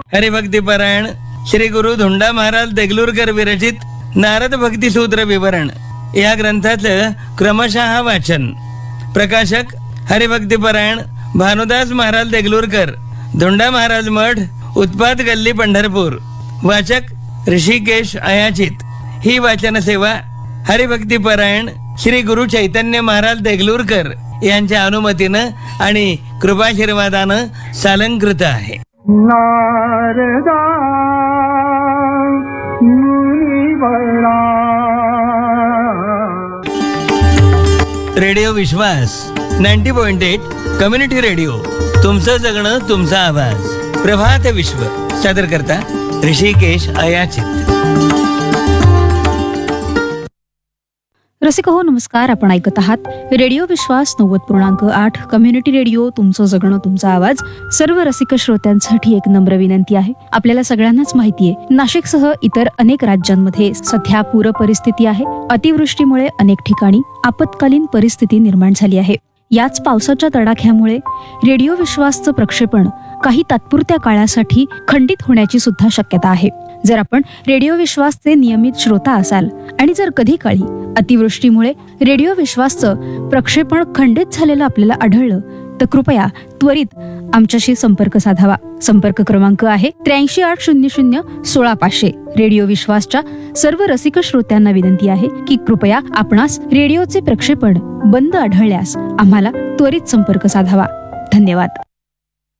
हरिभक्तीपरायण श्री गुरु धोंडा महाराज देगलूरकर विरचित नारद भक्ती सूत्र विवरण या ग्रंथाचं क्रमशः वाचन. प्रकाशक हरिभक्तीपरायण भानुदास महाराज देगलूरकर, धोंडा महाराज मठ, उत्पात गल्ली, पंढरपूर. वाचक ऋषिकेश अयाचित. ही वाचन सेवा हरिभक्तीपरायण श्री गुरु चैतन्य महाराज देगलूरकर यांच्या अनुमतीनं आणि कृपाशीर्वादानं सालंकृत आहे. नारदा मुनिवरा. रेडिओ विश्वास 90.8 कम्युनिटी रेडिओ. तुमचं जगणं, तुमचा आवाज. प्रभात विश्व सादर करता ऋषिकेश अयाचित. रसिक हो, नमस्कार. आपण ऐकत आहात रेडिओ विश्वास 90.8 कम्युनिटी रेडिओ. तुमचं जगणं, तुमचा आवाज. सर्व रसिक श्रोत्यांसाठी एक नम्र विनंती आहे. आपल्याला सगळ्यांनाच माहितीये, नाशिकसह इतर अनेक राज्यांमध्ये सध्या पूर परिस्थिती आहे. अतिवृष्टीमुळे अनेक ठिकाणी आपत्कालीन परिस्थिती निर्माण झाली आहे. याच पावसाच्या तडाख्यामुळे रेडिओ विश्वासचं प्रक्षेपण काही तात्पुरत्या काळासाठी खंडित होण्याची सुद्धा शक्यता आहे. जर आपण रेडिओ विश्वासचे नियमित श्रोता असाल आणि जर कधी काळी अतिवृष्टीमुळे रेडिओ विश्वासचं प्रक्षेपण खंडित झालेलं आपल्याला आढळलं तर कृपया त्वरित आमच्याशी संपर्क साधावा. संपर्क क्रमांक आहे 8380016500. रेडिओ विश्वासच्या सर्व रसिक श्रोत्यांना विनंती आहे की कृपया आपणास रेडिओचे प्रक्षेपण बंद आढळल्यास आम्हाला त्वरित संपर्क साधावा. धन्यवाद.